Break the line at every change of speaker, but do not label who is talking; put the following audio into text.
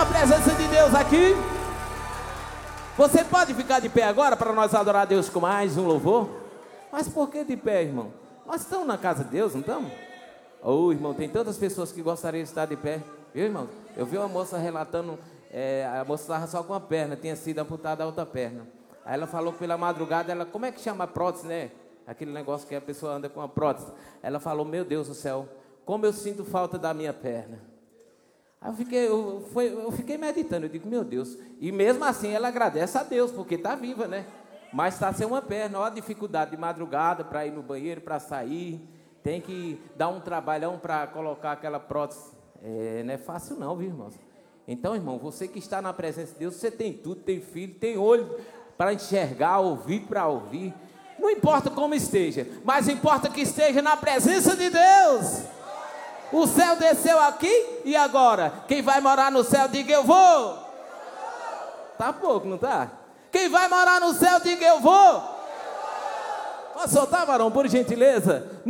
na presença de Deus aqui? Você pode ficar de pé agora para nós adorar a Deus com mais um louvor? Mas por que de pé, irmão? Nós estamos na casa de Deus, não estamos? Ô, irmão, tem tantas pessoas que gostariam de estar de pé. Viu, irmão? Eu vi uma moça relatando, a moça estava só com uma perna, tinha sido amputada a outra perna. Aí ela falou pela madrugada, como é que chama a prótese, né? Aquele negócio que a pessoa anda com a prótese. Ela falou, meu Deus do céu, como eu sinto falta da minha perna. Aí eu fiquei meditando, eu digo, meu Deus. E mesmo assim ela agradece a Deus, porque está viva, né? Mas está sem uma perna, olha a dificuldade de madrugada para ir no banheiro, para sair. Tem que dar um trabalhão para colocar aquela prótese. Não é fácil não, viu, irmãos? Então, irmão, você que está na presença de Deus, você tem tudo, tem filho, tem olho para enxergar, ouvido para ouvir. Não importa como esteja, mas importa que esteja na presença de Deus. O céu desceu aqui e agora? Quem vai morar no céu, diga eu vou. Tá pouco, não tá? Quem vai morar no céu, diga eu vou. Pode soltar, varão, por gentileza.